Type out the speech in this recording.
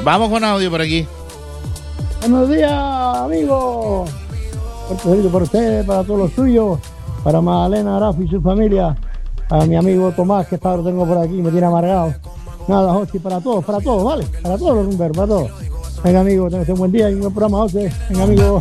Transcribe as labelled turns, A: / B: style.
A: Vamos con audio por aquí.
B: Buenos días, amigos. Para ustedes, para todos los suyos, para Magdalena Arafi y su familia, para mi amigo Tomás, que lo tengo por aquí, me tiene amargado. Nada, José, para todos, ¿vale? Para todos los rumberos, para todos. Venga, amigo, tenés un buen día y un buen programa, José. Venga, amigo.